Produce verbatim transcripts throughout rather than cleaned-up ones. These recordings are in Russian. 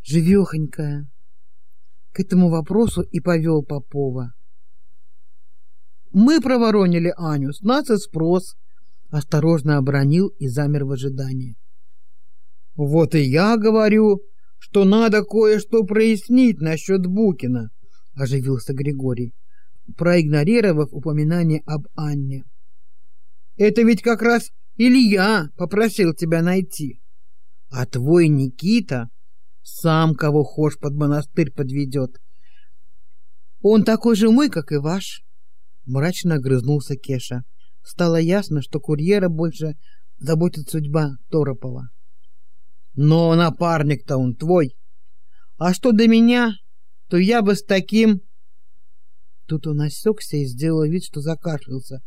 живехонькая. К этому вопросу и повел Попова. Мы проворонили Аню, с нас и спрос, осторожно обронил и замер в ожидании. Вот и я говорю, что надо кое-что прояснить насчет Букина, оживился Григорий, проигнорировав упоминание об Анне. Это ведь как раз Илья попросил тебя найти, а твой Никита сам кого хошь под монастырь подведет. Он такой же мой, как и ваш, мрачно огрызнулся Кеша. Стало ясно, что курьера больше заботит судьба Торопова. Но напарник-то он твой. А что до меня, то я бы с таким... Тут он осекся и сделал вид, что закашлялся.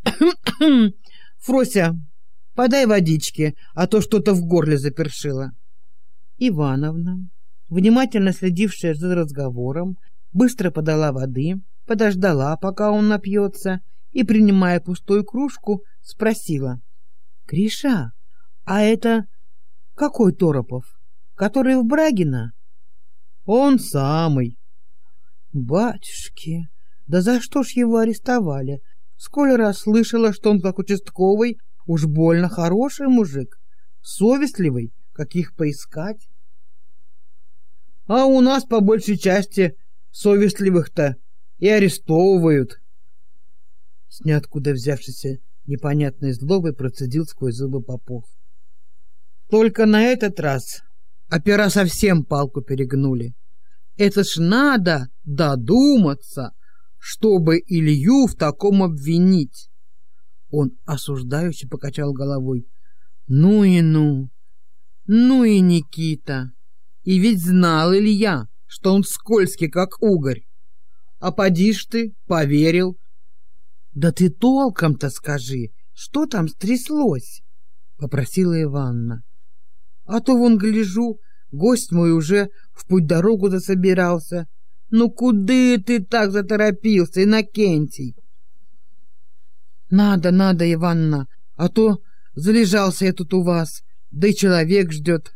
Фрося, подай водички, а то что-то в горле запершило. Ивановна, внимательно следившая за разговором, быстро подала воды, подождала, пока он напьется, и, принимая пустую кружку, спросила: «Гриша, а это какой Торопов? Который в Брагино?» «Он самый». «Батюшки, да за что ж его арестовали? Сколь раз слышала, что он, как участковый, уж больно хороший мужик, совестливый, каких поискать». «А у нас по большей части совестливых-то и арестовывают». С ниоткуда взявшейся непонятной злобой процедил сквозь зубы Попов. Только на этот раз опера совсем палку перегнули. Это ж надо додуматься, чтобы Илью в таком обвинить. Он осуждающе покачал головой. Ну и ну, ну и Никита. И ведь знал Илья, что он скользкий, как угорь. А поди ж ты, поверил. Да ты толком-то скажи, что там стряслось? Попросила Иванна. А то вон гляжу, гость мой уже в путь-дорогу засобирался. Ну куды ты так заторопился, Иннокентий? Надо, надо, Иванна, а то залежался я тут у вас, да и человек ждет.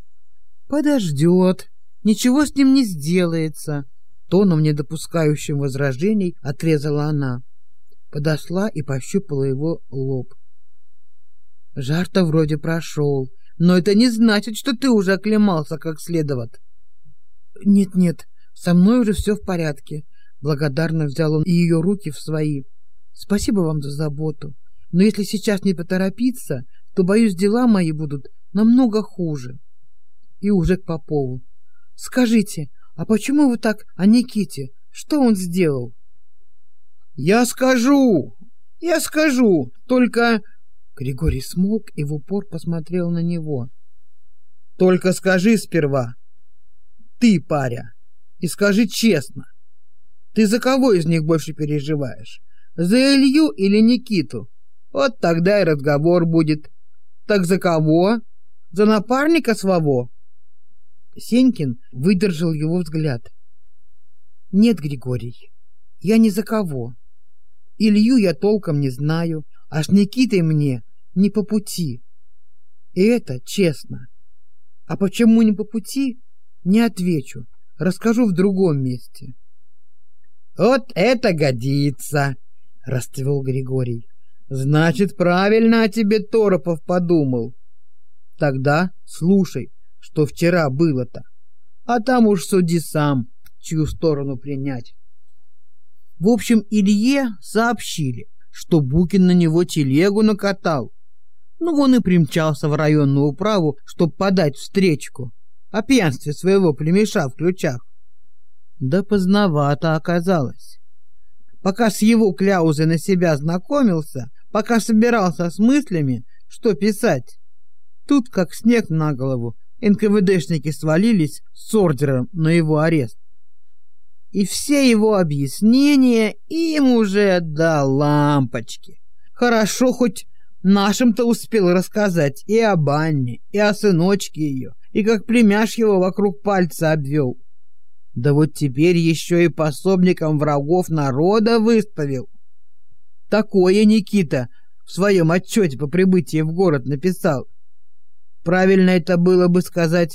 Подождет, ничего с ним не сделается. Тоном, не допускающим возражений, отрезала она. Подошла и пощупала его лоб. Жар-то вроде прошел, но это не значит, что ты уже оклемался как следоват. Нет-нет, со мной уже все в порядке. Благодарно взял он ее руки в свои. Спасибо вам за заботу. Но если сейчас не поторопиться, то, боюсь, дела мои будут намного хуже. И уже к Попову. Скажите, а почему вы так о Никите? Что он сделал? Я скажу, я скажу, только... Григорий смолк и в упор посмотрел на него. Только скажи сперва, ты, паря, и скажи честно, ты за кого из них больше переживаешь? За Илью или Никиту? Вот тогда и разговор будет. Так за кого? За напарника своего? Сенькин выдержал его взгляд. Нет, Григорий, я ни за кого. Илью я толком не знаю, а с Никитой мне не по пути. И это честно. А почему не по пути, не отвечу. Расскажу в другом месте. Вот это годится, расцвел Григорий. Значит, правильно о тебе Торопов подумал. Тогда слушай, что вчера было-то. А там уж суди сам, чью сторону принять. В общем, Илье сообщили, что Букин на него телегу накатал. Ну, он и примчался в районную управу, чтоб подать встречку о пьянстве своего племеша в ключах. Да поздновато оказалось. Пока с его кляузой на себя знакомился, пока собирался с мыслями, что писать, тут, как снег на голову, эн ка вэ дэшники свалились с ордером на его арест. И все его объяснения им уже до лампочки. Хорошо, хоть нашим-то успел рассказать и об Анне, и о сыночке ее, и как племяш его вокруг пальца обвел. Да вот теперь еще и пособником врагов народа выставил. Такое Никита в своем отчете по прибытии в город написал. Правильно это было бы сказать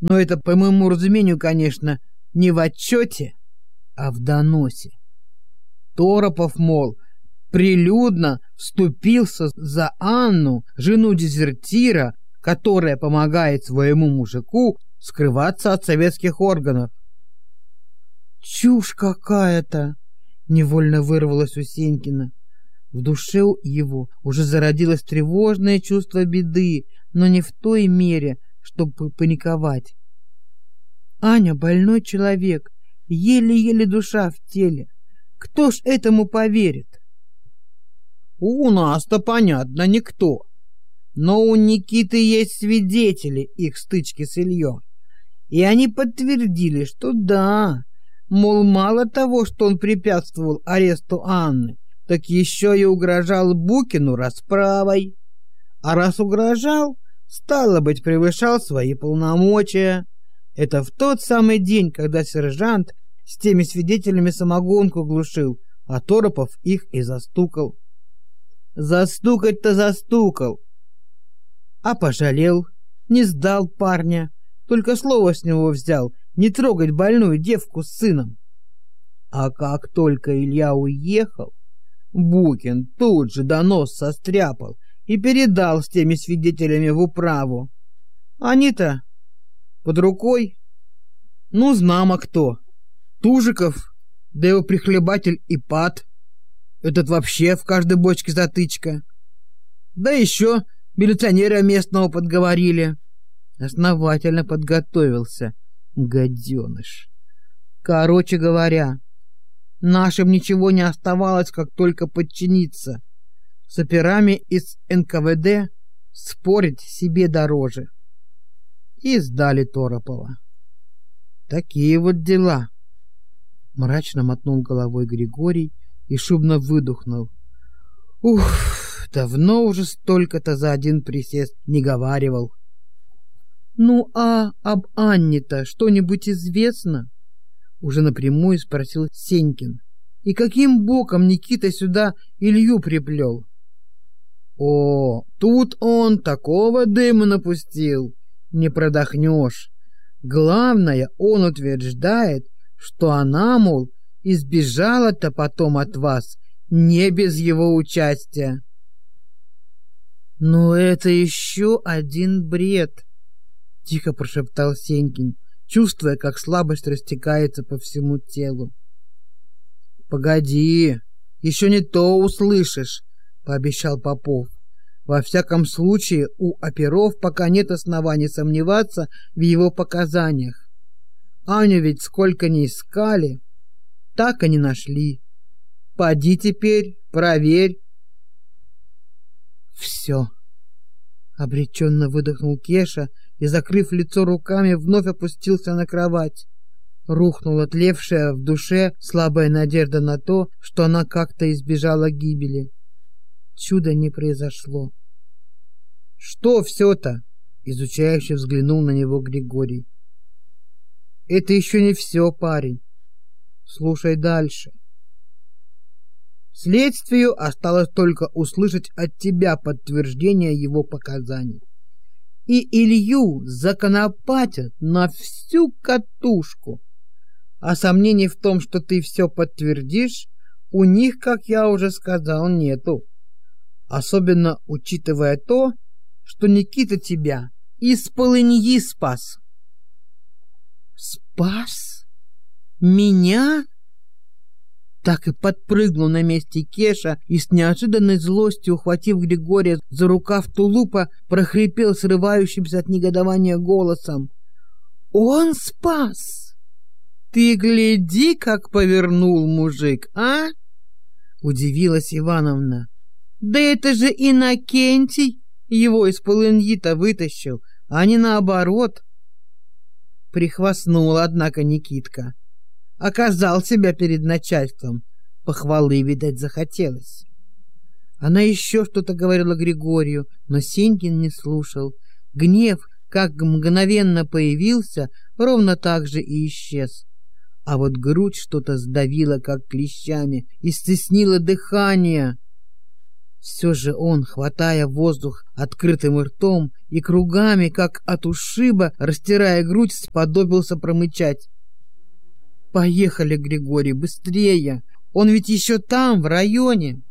Но это, по моему разумению, конечно, не в отчете, а в доносе. Торопов, мол, прилюдно вступился за Анну, жену дезертира, которая помогает своему мужику скрываться от советских органов. «Чушь какая-то!» — невольно вырвалось у Сенькина. В душе его уже зародилось тревожное чувство беды, но не в той мере, чтобы паниковать. Аня — больной человек, еле-еле душа в теле. Кто ж этому поверит? У нас-то, понятно, никто. Но у Никиты есть свидетели их стычки с Ильей. И они подтвердили, что да, мол, мало того, что он препятствовал аресту Анны, так еще и угрожал Букину расправой. А раз угрожал, стало быть, превышал свои полномочия. Это в тот самый день, когда сержант с теми свидетелями самогонку глушил, а Торопов их и застукал. Застукать-то застукал. А пожалел, не сдал парня, только слово с него взял не трогать больную девку с сыном. А как только Илья уехал, Букин тут же донос состряпал и передал с теми свидетелями в управу. Они-то под рукой, ну, знамо кто. Тужиков, да его прихлебатель Ипат. Этот вообще в каждой бочке затычка. Да еще милиционера местного подговорили. Основательно подготовился, гаденыш. Короче говоря, нашим ничего не оставалось, как только подчиниться. С операми из эн ка вэ дэ спорить себе дороже. И сдали Торопова. Такие вот дела. Мрачно мотнул головой Григорий и шумно выдохнул. Ух, давно уже столько-то за один присест не говаривал. Ну а об Анне-то что-нибудь известно? Уже напрямую спросил Сенькин. И каким боком Никита сюда Илью приплел? О, тут он такого дыма напустил, не продохнешь. Главное, он утверждает, что она, мол, избежала-то потом от вас не без его участия. Но это еще один бред, тихо прошептал Сенькин, чувствуя, как слабость растекается по всему телу. Погоди, еще не то услышишь, пообещал Попов. Во всяком случае, у оперов пока нет оснований сомневаться в его показаниях. Аню ведь сколько ни искали, так и не нашли. Поди теперь, проверь. Все. Обреченно выдохнул Кеша и, закрыв лицо руками, вновь опустился на кровать. Рухнула тлевшая в душе слабая надежда на то, что она как-то избежала гибели. Чудо не произошло. Что все-то? Изучающе взглянул на него Григорий. Это еще не все, парень. Слушай дальше. Следствию осталось только услышать от тебя подтверждение его показаний. И Илью законопатят на всю катушку. А сомнений в том, что ты все подтвердишь, у них, как я уже сказал, нету. Особенно учитывая то, что Никита тебя из полыньи спас. Спас? Меня? Так и подпрыгнул на месте Кеша и с неожиданной злостью, ухватив Григория за рукав тулупа, прохрипел срывающимся от негодования голосом. Он спас! Ты гляди, как повернул мужик, а? Удивилась Ивановна. Да это же Иннокентий его из полыньи-то вытащил, а не наоборот. Прихвастнул, однако, Никитка. Оказал себя перед начальством. Похвалы, видать, захотелось. Она еще что-то говорила Григорию, но Сенькин не слушал. Гнев, как мгновенно появился, ровно так же и исчез. А вот грудь что-то сдавила, как клещами, и стеснила дыхание. Все же он, хватая воздух открытым ртом и кругами, как от ушиба, растирая грудь, сподобился промычать: «Поехали, Григорий, быстрее! Он ведь еще там, в районе!»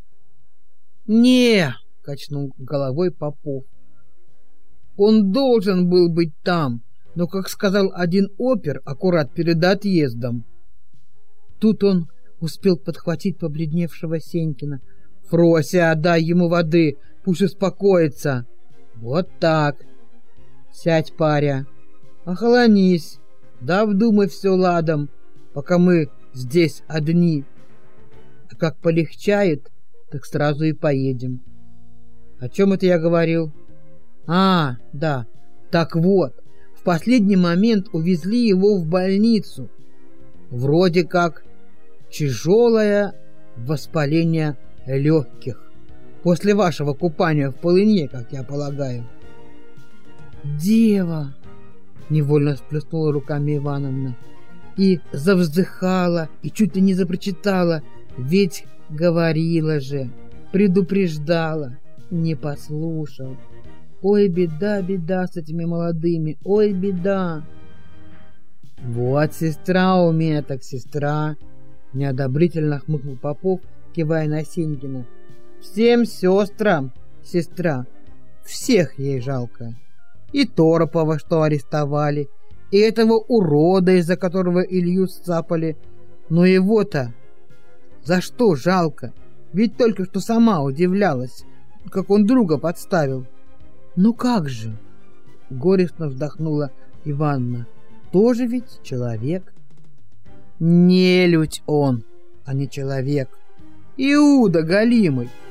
«Не!» — качнул головой Попов. «Он должен был быть там, но, как сказал один опер, аккурат перед отъездом». Тут он успел подхватить побледневшего Сенькина. «Фрося, отдай ему воды, пусть успокоится». «Вот так. Сядь, паря, охолонись, да обдумай все ладом, пока мы здесь одни. А как полегчает, так сразу и поедем». «О чем это я говорил?» «А, да, так вот, в последний момент увезли его в больницу. Вроде как тяжелое воспаление легких. После вашего купания в полыне, как я полагаю». «Дева!» — невольно сплеснула руками Ивановна. И завздыхала, и чуть ли не запрочитала. «Ведь говорила же, предупреждала, не послушал. Ой, беда, беда с этими молодыми, ой, беда!» «Вот сестра у меня, так сестра!» — неодобрительно хмыкнул Попов, кивая на Сенькина. «Всем сестрам сестра, всех ей жалко. И Торопова, что арестовали, и этого урода, из-за которого Илью сцапали. Но его-то за что жалко? Ведь только что сама удивлялась, как он друга подставил». «Ну как же?» — горестно вздохнула Иванна. «Тоже ведь человек». «Нелюдь он, а не человек. Иуда галимый,